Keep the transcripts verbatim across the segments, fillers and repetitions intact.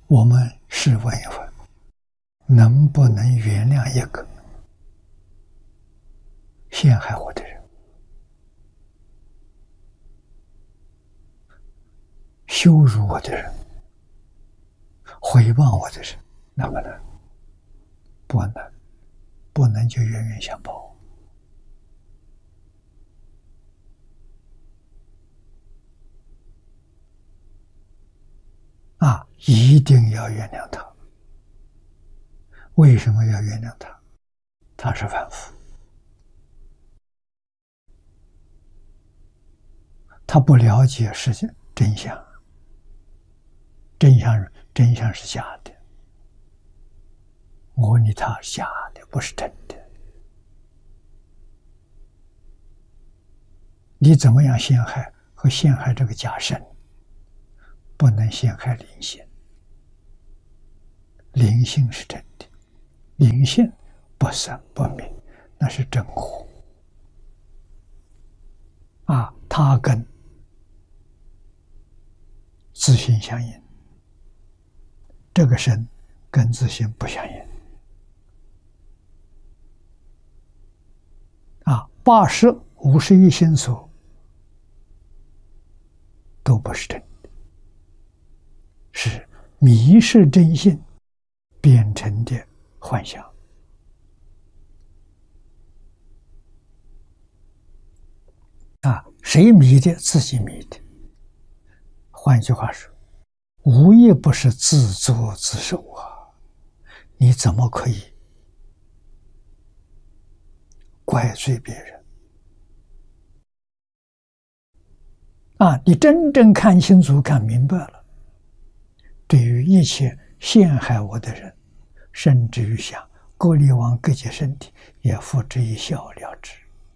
我们试问一问，能不能原谅一个陷害我的人、羞辱我的人、诽谤我的人？能不能？不能，不能就冤冤相报啊！一定要原谅他。为什么要原谅他？他是凡夫，他不了解事情真相，真相真相是假的，我你他是假的，不是真的。你怎么样陷害和陷害这个假身？不能陷害灵性，灵性是真的，灵性不生不灭，那是真火啊！它跟自性相应，这个身跟自性不相应啊！八十五十一心所都不是真的，是迷失真性变成的幻想啊！谁迷的？自己迷的。换句话说，无一不是自作自受啊！你怎么可以怪罪别人啊？你真正看清楚、看明白了，对于一切陷害我的人，甚至于想割离王各界身体，也付之一笑了之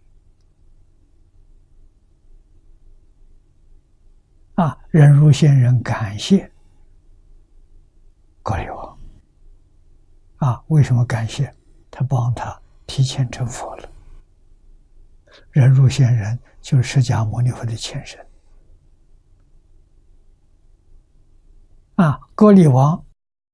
啊！忍辱仙人感谢割离王啊！为什么感谢？他帮他提前成佛了。忍辱仙人就是释迦牟尼佛的前身啊！割离王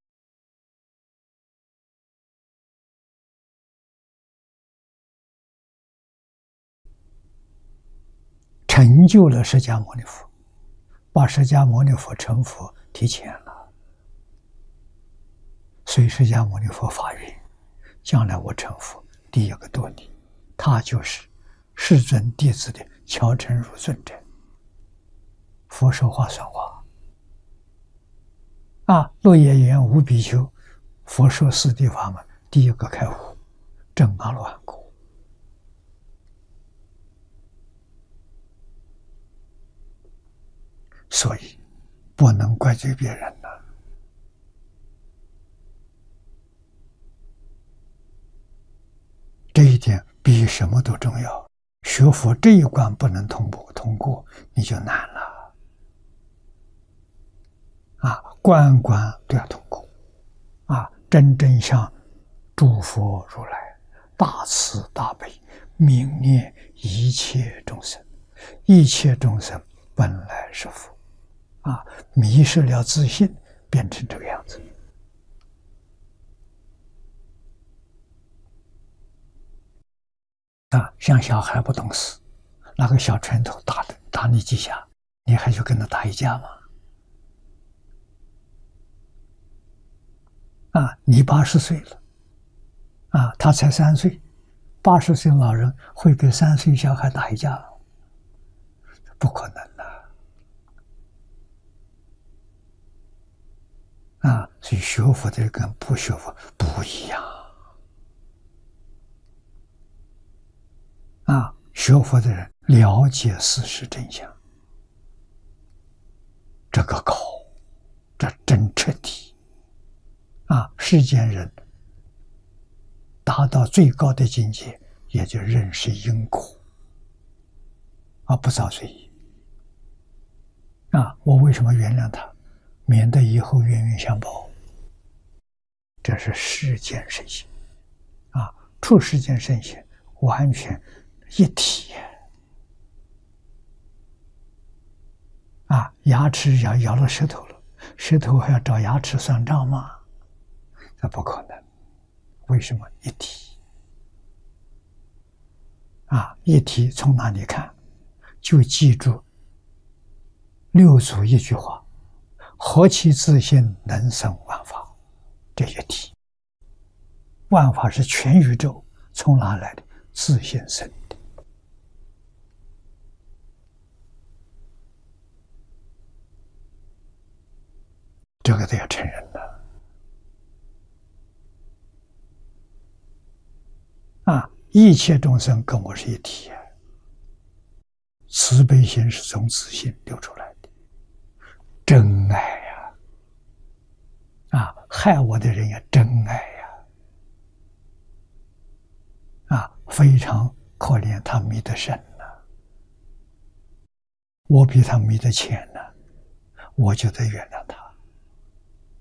成就了释迦牟尼佛，把释迦牟尼佛成佛提前了。所以释迦牟尼佛发愿，将来我成佛，第一个度你。他就是世尊弟子的乔成如尊者。佛说话算话啊！落叶言无比丘，佛说四谛法门，第一个开悟，证阿罗汉果。所以不能怪罪别人了。这一点比什么都重要。学佛这一关不能通过，通过你就难了啊！关关都要通过啊！真正向诸佛如来大慈大悲悯念一切众生，一切众生本来是佛啊！迷失了自信，变成这个样子啊！像小孩不懂事，拿个小拳头打的打你几下，你还去跟他打一架吗？啊！你八十岁了，啊，他才三岁，八十岁老人会跟三岁小孩打一架吗？不可能的啊！所以学佛的人跟不学佛不一样啊！学佛的人了解事实真相，这个高，这真彻底啊！世间人达到最高的境界，也就认识因果，而不造罪业啊！我为什么原谅他？免得以后冤冤相报。这是世间圣行啊！出世间圣行完全一体啊！牙齿咬咬了舌头了， 舌头还要找牙齿算账吗？那不可能。为什么？一体啊，一体从哪里看？就记住六祖一句话：何其自性，能生万法。这一体，万法是全宇宙，从哪来的？自性生的。这个都要承认的啊！一切众生跟我是一体啊，慈悲心是从自性流出来的，真爱呀！啊，害我的人也真爱呀！啊，非常可怜，他迷得深了，我比他迷得浅了，我就得原谅他。